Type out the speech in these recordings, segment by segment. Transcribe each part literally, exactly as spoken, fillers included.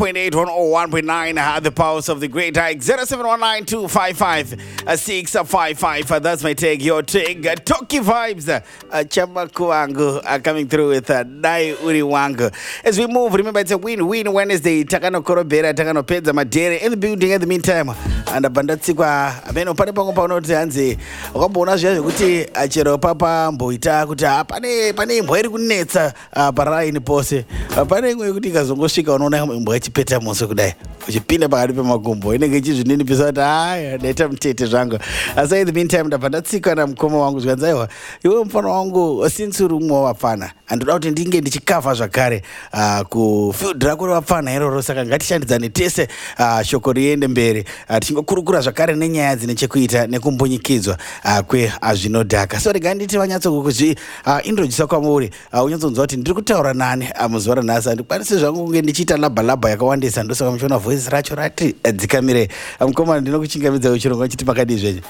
point eight, one oh one point nine, uh, the powers of the great hike. zero seven one nine two five five six five five. Uh, that's my take, your take. Uh, Toki vibes. Uh, Chamaku wangu uh, coming through with uh, Dai Uri wangu. As we move, remember it's a win-win Wednesday. Takano korobera, takano pedza madere. In the building at the meantime. And abandatsi kwa ameno pane pango panoti hanzi. Wakambona zviya kuti achero papa mboita kuti pane pane imbwa iri kunetsa paraini pose. Pane imwe kuti ikazongosvika unoona imbwa ichipeta muso kudai. Uchipinda pakati pemakumbo inenge ichizvininipisa kuti haya ndaita mutete zvangu. Asi in the meantime ndapandatsika namukoma wangu zvikanzaiwa iwe mufana wangu since uri umwe wavapfana andoda kuti ndinge ndichikavha zvakare uh, kufield rako revapfana iroro saka ngatishandidzane tese uh, shoko riende mberi uh, tichingokurukura zvakare nenyaya dzine chekuita nekumbunyikidzwa uh, kwezvinodhaka so rega nditi vanyatsokuzvi uh, introdusa kwamuri uh, unyatsonzwa kuti ndiri kutaura nani uh, muzuva ranhasi handikwanisi zvangu kunge ndichiita labhalabha yakawandisa ndosaka muchiona voice racho rati uh, dzikamire uh, mukoma ndinokuchingamidza uchirongwa chiti pakadi zvenyu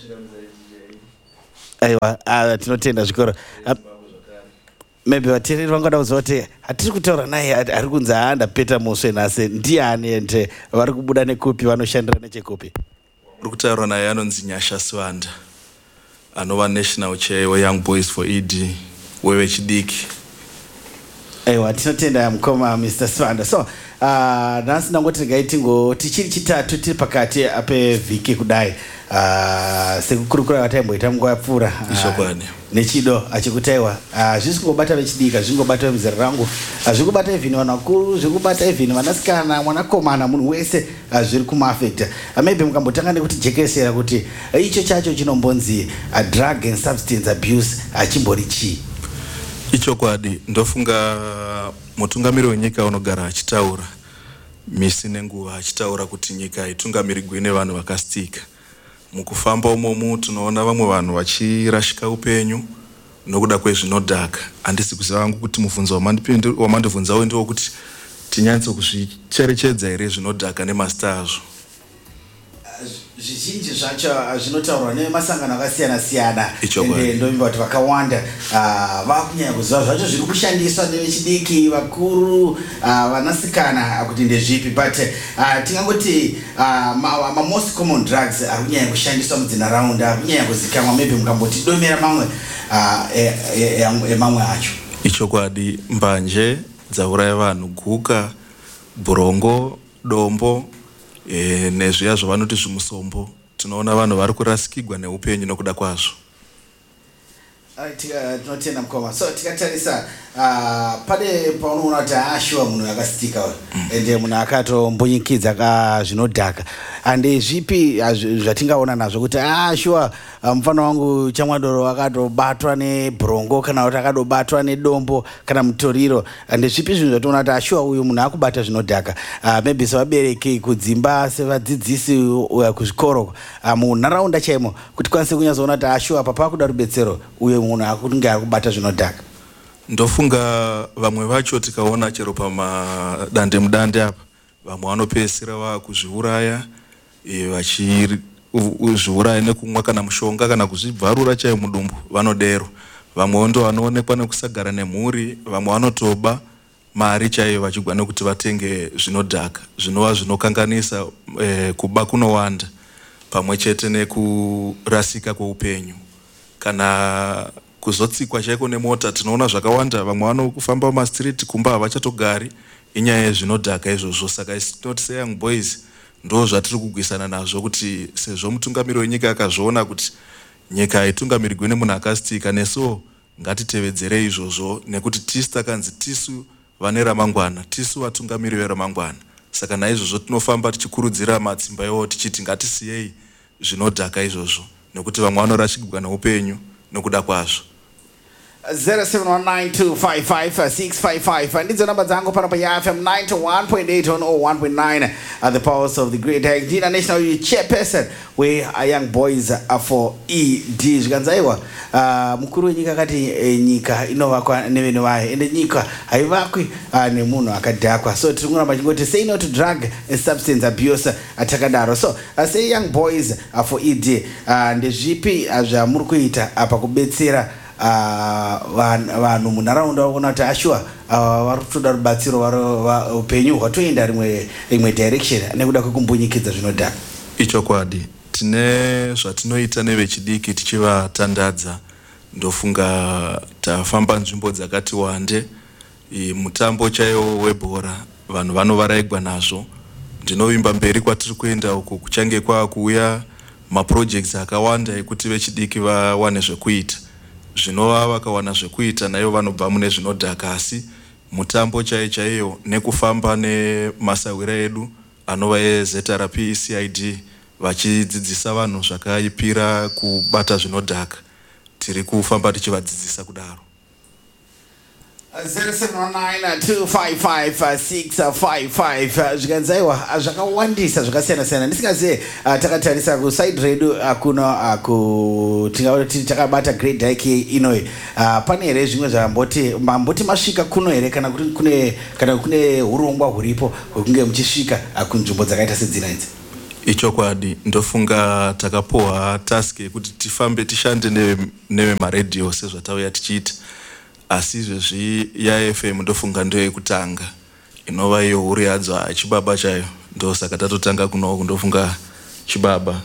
aiwa uh, tinotenda zvikoro uh, maybe vateereri vangada kuziva kuti hatiri kutaura naye ari kunzi haandapeta muswe nhasi ndiani ende vari kubuda nekupi vanoshandira nechekupi uri kutaura naye anonzi Nyasha Swanda anova national chair weyoung boys for E D wevechidiki aiwa tinotenda mukoma Mr Swanda so uh, nhasi ndangoti regai tingo tichiri chitatu tiri pakati pevhiki kudai uh, sekukurukura vataimboita munguva yapfuura uh, nechido achikutaiwa uh, zvisi kungobata vechidika zvingobata muzera rangu uh, zvirikubata ivhini vanhu vakuru zvirikubata ivhini vanasikana mwanakomana munhu wese uh, zviri kumaafecta uh, maybe mukambotanga nekuti jekesera kuti uh, icho chacho chinombonzi uh, drug and substance abuse uh, chimbori chii ichokwadi ndofunga mutungamiri wenyika unogara achitaura misi nenguva achitaura kuti nyika itungamirirwe nevanhu vakastika mukufamba umomu tunoona vamwe vanhu vachirashika upenyu nokuda kwezvinodhaka handisi kuziva vangu kuti mubvunzo wamandibvunzawo ndiwo kuti tinyatso kuzvicherechedza here zvinodhaka nemazita azvo zvizhinji zvacho zvinotaurwa nemasangano akasiyana siyana ende ndomimba kuti vakawanda vakunyanya kuziva zvacho zviri kushandiswa nevechidiki vakuru vanasikana kuti ndezvipi but tingangoti mamost common drugs ari kunyanya kushandiswa mudzinharaunda ari kunyanya kuzikamwa maybe mukamboti domera mamwe emamwe acho ichokwadi mbanje dzauraya vanhu guka bhurongo dombo E, nezviya zvavanoti zvimusombo tinoona vanhu vari kurasikirwa neupenyu nokuda kwazvo tinotenda mukoma so tikatarisa uh, pane paunoona kuti ashuwa munhu akasitika ende munhu akatombonyikidza kazvinodhaka ande zvipi zvatingaona nazvo kuti ashuwa mufana wangu chamwadoro akatobatwa nebhurongo kana kuti akatobatwa nedombo kana mutoriro ande zvipi zvinhu zvationa kuti ashuwa uyu munhu akubata zvinodhaka uh, maybe sevabereki kudzimba sevadzidzisi kuzvikoro uh, munharaunda chaimo kuti kwanise kunyazoona kuti ashuwa papa kuda rubetsero uye munhu akunge ari kubata zvinodhaka ndofunga vamwe vacho tikaona chero pamadande mudande apa vamwe vanopedzisira vakuzviuraya vachizviuraya nekumwa kana mushonga kana kuzvibvarura chaiwo mudumbu vanodero vamwe ndo vanoonekwa nekusagara nemhuri vamwe vanotoba mari chaiyo vachigwa nekuti vatenge zvinodhaka zvinova zvinokanganisa eh, kuba kunowanda pamwe chete nekurasika kweupenyu kana kuzotsikwa chaiko nemota tinoona zvakawanda vamwe vanokufamba pamastriti kumba havachatogari inyaya yezvinodhaka izvozvo saka isnot seyoung boys ndo zvatiri kugwisana nazvo kuti sezvo mutungamiri wenyika akazviona kuti nyika haitungamirirwe nemunhu akasitika nesuwo ngatitevedzere izvozvo nekuti tisu takanzi tisu vane ramangwana tisu vatungamiri veramangwana saka naizvozvo tinofamba tichikurudzira matsimba iwo tichiti ngatisiyei zvinodhaka izvozvo nekuti vamwe vanorashikirwa neupenyu nokuda kwazvo zero seven one nine two five five six five five ndidzo namba dzangu pano pa F M ninety-one point eight on oh one point nine at the powers of the great Dina national chairperson where our young boys are for E D zvikanzaiwa uh, mukuru wenyika akati eh, nyika inovakwa nevenhu vayo ende nyika haivakwi uh, nemunhu akadhakwa so tiri kuramba chingoti say no to drug and substance abuse atakadaro so uh, say young boys are for E D uh, ndezvipi uh, zvamuri kuita apa kubetsera vanhu munharaunda vaona kuti ashua vari kutoda rubatsiro vari upenyu hwatoenda rimwe rimwe direction nekuda kwekumbunyikidzwa zvinodhaka. Ichokwadi, tine zvatinoita nevechidiki tichivatandadza. Ndofunga tafamba nzvimbo dzakati wande, mutambo chaiwo webhora vanhu vanovaraigwa nazvo. Ndinovimba mberi kwatiri kuenda uko kuchange kwakuuya maprojects akawanda ekuti vechidiki vawane zvekuita. Zvinova vakawana zvekuita nayo vanobva mune zvinodhaka, asi mutambo chaiyo chaiyo nekufamba nemasawira edu anova eZ R P C I D vachidzidzisa vanhu zvakaipira kubata zvinodhaka. Tiri kufamba tichivadzidzisa kudaro. zero seven one nine two five five six five five zvikanzaiwa zvakawandisa zvakasiyana siyana. Ndisingazive takatarisa kuside redu kuno kutingati takabata Great Dyke inoyi, pane here zvimwe zvamboti mamboti masvika kuno here kana kuti kune kana kune urongwa huripo hwekunge muchisvika kunzvimbo dzakaita sedzina idzi? Ichokwadi, ndofunga takapoha task yekuti tifambe tishande nevemaredhiyo sezvatauya tichiita, asi izvezvi ya F M ndofunga ndo yekutanga inova iyo huri yadzo chibaba chayo, ndosaka tatotanga kuno ndofunga chibaba.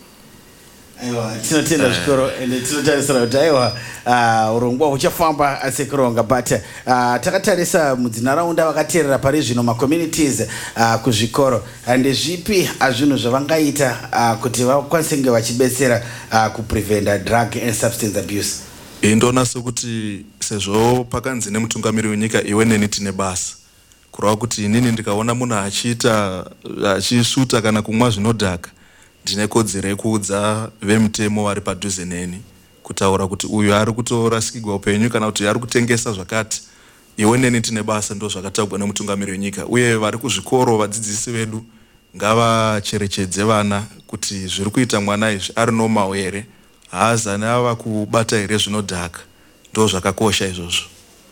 Aiwa, tinotenda zvikoro ende tinotarisira kuti aiwa urongwa huchafamba sekuronga, but takatarisa mudzinharaunda vakateerera pari zvino macommunities kuzvikoro, ndezvipi zvinhu zvavangaita kuti vakwanise kunge vachibetsera kupreventa drug and substance abuse? Indona sokuti sezvo pakanzi nemutungamiri wenyika iwe neni tine basa kurava kuti inini ndikaona munhu achiita achisvuta kana kumwa zvinodhaka, ndine kodzero yekuudza vemutemo vari padhuze neni kutaura kuti uyu ari kutorasikirwa upenyu kana kuti ari kutengesa zvakati. Iwe neni tine basa ndo zvakataurwa nemutungamiri wenyika, uye vari kuzvikoro vadzidzisi vedu ngavacherechedze vana kuti zviri kuita mwana izvi ari normal here, haazani ava kubata here zvinodhaka. Ndo zvakakosha izvozvo.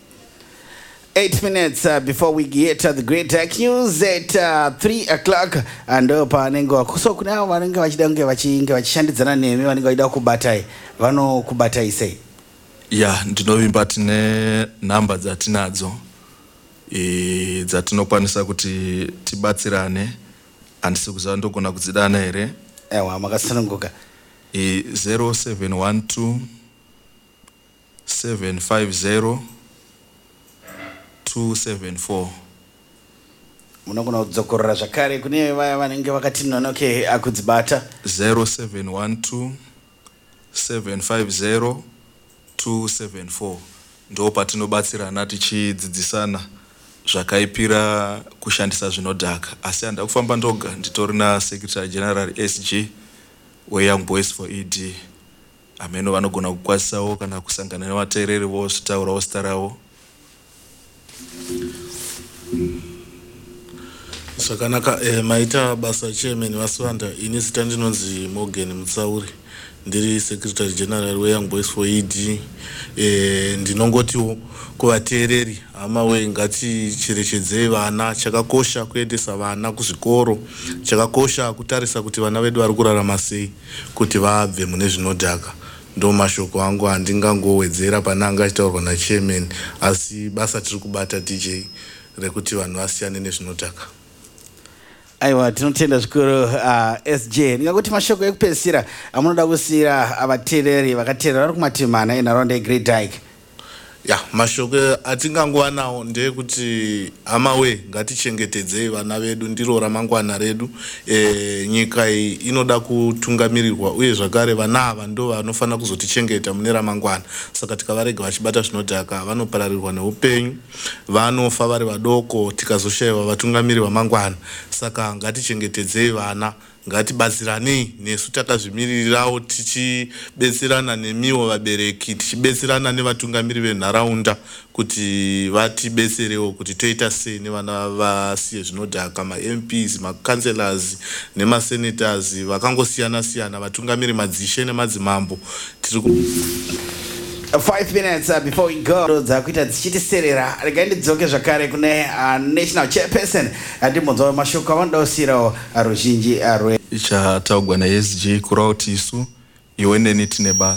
Eight minutes uh, before we get to the Great Tech News at uh, three o'clock, and panengo so kuna vanenge vachida kunge vachinge vachishandidzana nemi vanenge vachida kubatai vano kubatai sei? Ya, ndinovimba tine namba dzatinadzo e dzatinokwanisa kuti tibatsirane, handisi kuziva ndogona kudzidana here. Ewa, makasununguka. E zero seven one two seven five zero two seven four. Munogona kudzokorera zvakare kune vaya vanenge vakati nonoke akudzibata. zero seven one two seven five zero two seven four. Ndo patinobatsirana tichidzidzisana zvakaipira kushandisa zvinodhaka, asi handa kufamba ndoga, nditori na Secretary General S G weYoung Boys for E D ameno vanogona kukwasisawo kana kusangana nevateereri vosvitaurawo zita ravo. Zvakanaka, eh, maita basa chairman Vaswanda, ini zita ndinonzi Morgan Mutsauri, ndiri Secretary General weYoung Boys for E D. eh, ndinongotiwo kuvateereri hama we ngaticherechedzei vana, chakakosha kuendesa vana kuzvikoro, chakakosha kutarisa kuti vana vedu vari kurarama sei kuti vabve mune zvinodhaka. Ndo mashoko angu andingangowedzera pana anga achitaurwa nachairman, asi basa tiri kubata D J rekuti vanhu vasiyane nezvinodhaka. Aiwa, tinotenda zvikuru uh, S J. Ndingakuti mashoko ekupedzisira amunoda kusiyira avateereri vakateerera vari kumativi mana enharaunda yeGreat Dyke? Ya, mashoko atingangowanawo ndeyekuti hama we ngatichengetedzei vana vedu, ndiro ramangwana redu. E, nyika iyi inoda kutungamirirwa, uye zvakare vana ava ndo vanofana kuzotichengeta mune ramangwana. Saka tikavarega vachibata zvinodhaka vanopararirwa neupenyu, vanofa vari vadoko tikazoshayiwa vatungamiri vamangwana. Saka ngatichengetedzei vana, ngatibatsiranei nesu takazvimiririrawo tichibetserana nemiwo vabereki, tichibetserana nevatungamiri venharaunda kuti vatibetserewo kuti toita sei nevana vasiye zvinodhaka, ma-M Ps, ma-councillors nema-senators vakangosiyana siyana, vatungamiri madzishe nemadzimambo. Tiri ku Five minutes uh, before we go, dzakuita dzichitiserera regai ndidzoke zvakare kune uh, national chairperson ndimodzawo mashoko avanoda kusiyirawo ruzhinji rwe Ichataugwa naS G kurava kuti isu iwe neni tine basa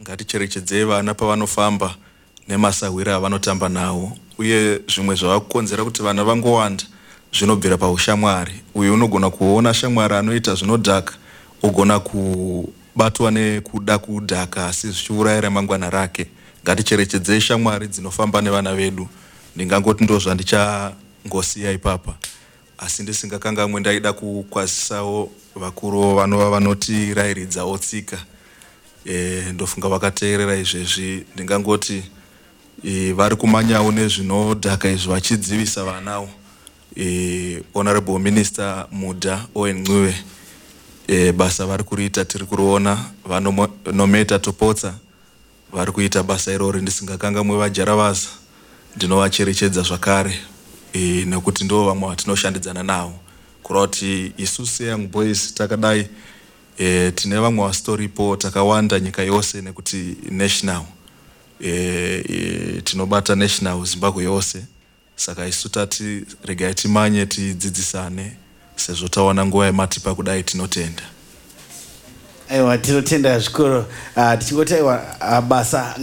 ngaticherechedzei vana pavanofamba nemasawiro avanotamba nawo, uye zvimwe zvavakukonzera kuti vana vangowanda zvinobvira paushamwari. Uyu unogona kuona shamwari anoita zvinodhaka, ugona kubatwa nekuda kudhaka asi zvichiurayira mangwana rake. Ngaticherechedzei shamwari dzinofamba nevana vedu. Ndingangoti ndo zvandichangosiya ipapa, asi ndisingakangamwe ndaida kukwazisawo vakuru vanova vanotirairidzawo tsika. E, ndofunga vakateerera izvezvi. Ndingangoti e, vari kumanyawo nezvinodhaka izvi vachidzivisa vanawo. E, Honorable Minister Muda Owen Ncube, e, basa vari kuriita tiri kuriona. Vanometa Topotsa vari kuita basa irori, ndisingakangamwe vaJaravaza ndinovacherechedza zvakare, e, nekuti ndo vamwe vatinoshandidzana nawo. Kureva kuti isusu Young Boys takadai e, tine vamwe vastoripo takawanda nyika yose, nekuti national e, e, tinobata national Zimbabwe yose. Saka isu tati regai timanye tidzidzisane, sezvo tawana nguva yematipa kudai tinotenda. Aiwa, tinotenda zvikuru. Uh, tichingoti aiwa uh, basa